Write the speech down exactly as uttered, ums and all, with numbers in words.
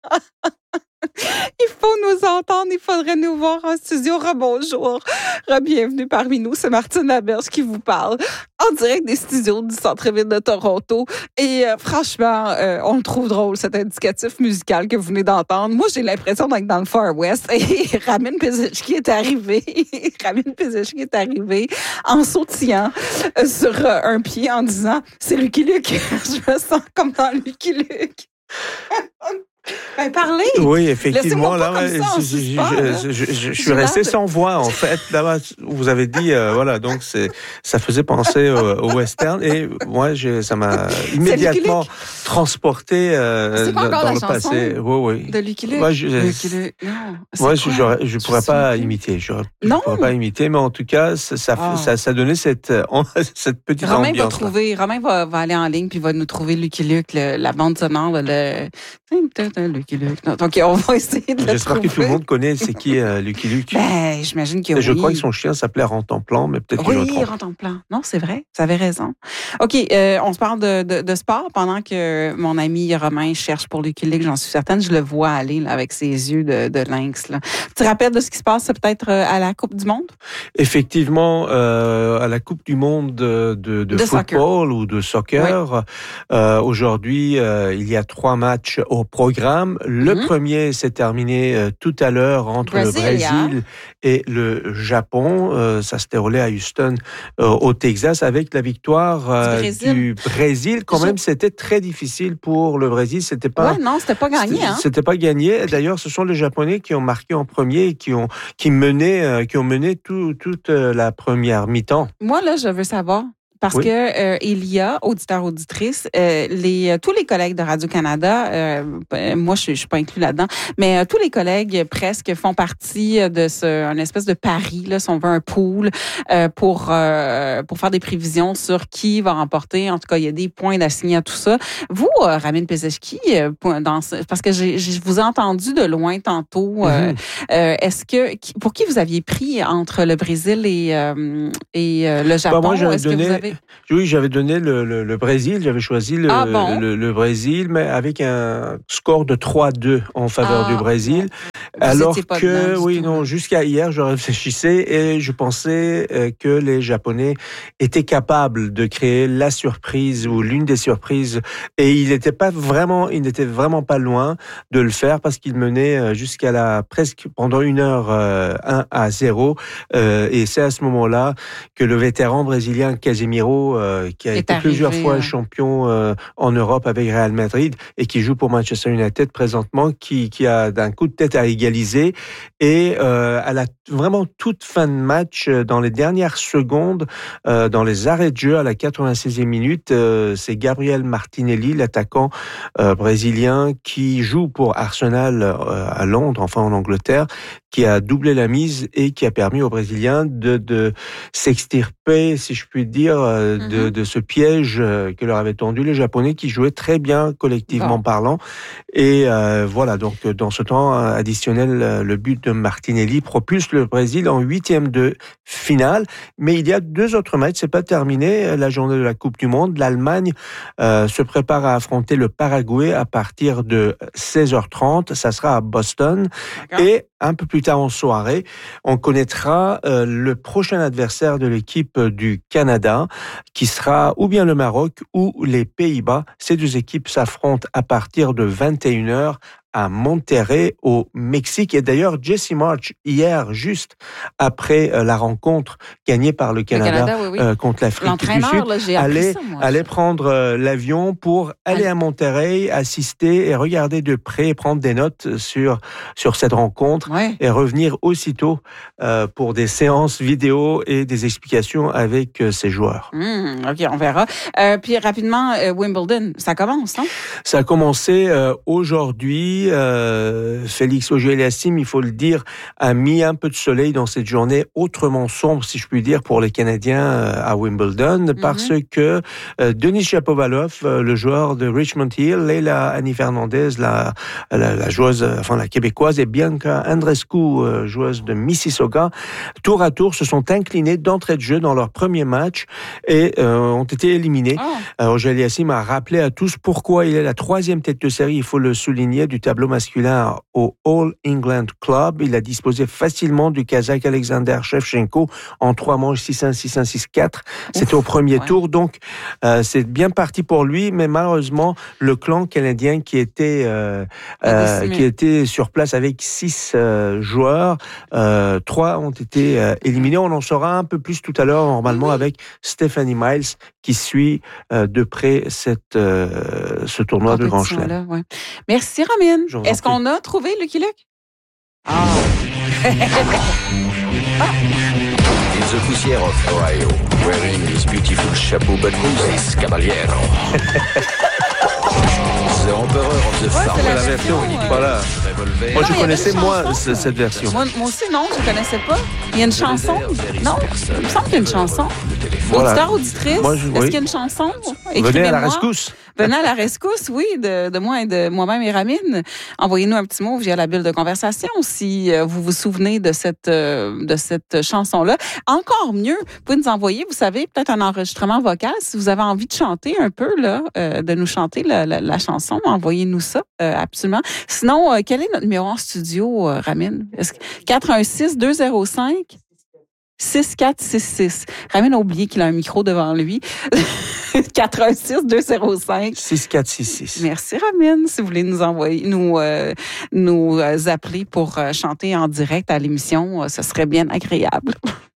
Il faut nous entendre, il faudrait nous voir en studio. Rebonjour, re-bienvenue parmi nous. C'est Martine Laberge qui vous parle en direct des studios du centre-ville de Toronto. Et euh, franchement, euh, on le trouve drôle, cet indicatif musical que vous venez d'entendre. Moi, j'ai l'impression d'être dans le Far West. Et Ramin Pezeshki est arrivé. Ramin Pezeshki est arrivé en sautillant euh, sur euh, un pied en disant « C'est Lucky Luke ». Je me sens comme dans Lucky Luke. Ben, parlez! Oui, effectivement. Là, là, ça, je, je, je, je, je, je suis resté sans voix, en fait. Là, vous avez dit, euh, voilà, donc c'est, ça faisait penser au, au western. Et moi, j'ai, ça m'a immédiatement transporté euh, dans, dans le passé. Oui, oui. De Lucky Luke? Moi, je, Lucky Luke. Non. Moi, je ne pourrais pas imiter. Je ne pourrais pas imiter, mais en tout cas, ça, ça, oh. ça, ça donnait cette, cette petite Romain ambiance. Va trouver, Romain va, va aller en ligne puis va nous trouver Lucky Luke, le, la bande sonore, le... Lucky Luke. Donc, on va essayer de le J'espère trouver. que tout le monde connaît c'est qui euh, Lucky Luke. Ben, j'imagine que oui. Je crois que son chien s'appelait Rantanplan, mais peut-être oui, que je me trompe. Oui, Rantanplan. Non, c'est vrai. Vous avez raison. OK, euh, on se parle de, de, de sport pendant que mon ami Romain cherche pour Lucky Luke. J'en suis certaine. Je le vois aller là, avec ses yeux de, de lynx. Là. Tu te rappelles de ce qui se passe peut-être à la Coupe du Monde? Effectivement, euh, à la Coupe du Monde de, de, de, de football soccer. ou de soccer, oui. euh, aujourd'hui, euh, il y a trois matchs au programme. Le mm-hmm. premier s'est terminé euh, tout à l'heure entre Brasilia. le Brésil et le Japon. Euh, ça s'est déroulé à Houston, euh, au Texas, avec la victoire euh, du, Brésil. du Brésil. Quand Je... même, c'était très difficile pour le Brésil. C'était pas. Ouais, non, c'était pas gagné. C'était, hein? c'était pas gagné. D'ailleurs, ce sont les Japonais qui ont marqué en premier et qui ont qui menaient, euh, qui ont mené tout, toute la première mi-temps. Moi là, je veux savoir. Parce oui. que euh, il y a, auditeurs, auditrices, euh, les, tous les collègues de Radio-Canada, euh, moi je, je suis pas inclus là-dedans, mais euh, tous les collègues presque font partie de ce, un espèce de pari, là, si on veut un pool, euh, pour euh, pour faire des prévisions sur qui va remporter. En tout cas, il y a des points d'assigner à tout ça. Vous, euh, Ramin Pezeshki, euh, dans, parce que j'ai, je vous ai entendu de loin tantôt, euh, mm-hmm. euh, est-ce que pour qui vous aviez pris entre le Brésil et euh, et euh, le Japon? Bah, moi, est-ce donné... que vous avez Oui, j'avais donné le, le, le Brésil, j'avais choisi le, ah bon? le, le Brésil, mais avec un score de trois à deux en faveur ah, du Brésil. Bon. Alors que, dedans, oui, non, jusqu'à hier, je réfléchissais et je pensais que les Japonais étaient capables de créer la surprise ou l'une des surprises. Et il n'était pas vraiment, il n'était vraiment pas loin de le faire parce qu'il menait jusqu'à la, presque pendant une heure, euh, un à zéro. Euh, et c'est à ce moment-là que le vétéran brésilien Casemiro, Euh, qui a été arrivé, plusieurs fois euh... champion euh, en Europe avec Real Madrid et qui joue pour Manchester United présentement, qui, qui a d'un coup de tête à égaliser. Et euh, à la vraiment toute fin de match, dans les dernières secondes, euh, dans les arrêts de jeu à la quatre-vingt-sixième minute, euh, c'est Gabriel Martinelli, l'attaquant euh, brésilien qui joue pour Arsenal euh, à Londres, enfin en Angleterre, qui a doublé la mise et qui a permis aux Brésiliens de, de s'extirper, si je puis dire, de, mm-hmm. de ce piège que leur avaient tendu les Japonais, qui jouaient très bien collectivement bon. parlant. Et euh, voilà, donc dans ce temps additionnel, le but de Martinelli propulse le Brésil en huitième de finale. Mais il y a deux autres matchs, c'est pas terminé. La journée de la Coupe du Monde, l'Allemagne euh, se prépare à affronter le Paraguay à partir de seize heures trente. Ça sera à Boston. D'accord. Et un peu plus tard en soirée, on connaîtra euh, le prochain adversaire de l'équipe du Canada, qui sera ou bien le Maroc ou les Pays-Bas. Ces deux équipes s'affrontent à partir de vingt et une heures à Monterrey, au Mexique. Et d'ailleurs, Jesse March, hier, juste après euh, la rencontre gagnée par le Canada, le Canada oui, oui. Euh, contre l'Afrique du Sud, là, j'ai allait, ça, moi, allait prendre euh, l'avion pour aller Allez. à Monterrey, assister et regarder de près et prendre des notes sur, sur cette rencontre ouais. et revenir aussitôt euh, pour des séances vidéo et des explications avec euh, ses joueurs. Mmh, OK, on verra. Euh, puis rapidement, euh, Wimbledon, ça commence, non? Ça a commencé euh, aujourd'hui. Euh, Félix Auger-Aliassime, il faut le dire, a mis un peu de soleil dans cette journée autrement sombre, si je puis dire, pour les Canadiens euh, à Wimbledon, mm-hmm. parce que euh, Denis Shapovalov, euh, le joueur de Richmond Hill, Leila Annie Fernandez, la, la, la joueuse, enfin la québécoise, et Bianca Andreescu, euh, joueuse de Mississauga, tour à tour se sont inclinés d'entrée de jeu dans leur premier match et euh, ont été éliminés. Oh. Euh, Auger-Aliassime a rappelé à tous pourquoi il est la troisième tête de série, il faut le souligner, du tableau masculin au All England Club. Il a disposé facilement du Kazakh Alexander Shevchenko en trois manches six un, six un, six quatre. C'était au premier ouais. tour, donc euh, c'est bien parti pour lui, mais malheureusement, le clan canadien qui était, euh, euh, qui était sur place avec six euh, joueurs, euh, trois ont été euh, éliminés. On en saura un peu plus tout à l'heure, normalement, oui. avec Stephanie Miles, qui suit euh, de près cette, euh, ce tournoi de Grand Chelem. Ouais. Merci, Romine. Est-ce qu'on a trouvé Lucky Luke? Ah! In the poussière of Ohio, wearing his beautiful chapeau, but who's this caballero? The Emperor of the ouais, Far West. C'est la version, euh... voilà. Moi, je connaissais, moi, chanson, cette version. Moi, moi aussi, non, je ne connaissais pas. Il y a une chanson? Non, il me semble qu'il y a une chanson. Voilà. Auditeur, auditrice, moi, je, est-ce oui. qu'il y a une chanson? Venez à la rescousse. Venez à la rescousse, oui, de, de moi et de moi-même et Ramine. Envoyez-nous un petit mot via la bulle de conversation si vous vous souvenez de cette, de cette chanson-là. Encore mieux, vous pouvez nous envoyer, vous savez, peut-être un enregistrement vocal. Si vous avez envie de chanter un peu, là, euh, de nous chanter la, la, la chanson, envoyez-nous ça, euh, absolument. Sinon, euh, quel est notre numéro en studio, euh, Ramine? Est-ce que quatre un six, deux zéro cinq, six quatre six six. Ramine a oublié qu'il a un micro devant lui. quatre un six, deux zéro cinq, six quatre six six. Merci, Ramine. Si vous voulez nous envoyer, nous, euh, nous appeler pour chanter en direct à l'émission, ce serait bien agréable.